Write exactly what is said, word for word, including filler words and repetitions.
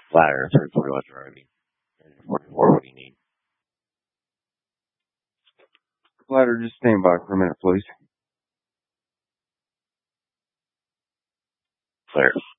Ladder, thirty forty West driving. thirty forty-four, what do you need? Ladder, just stand by for a minute, please. Clear.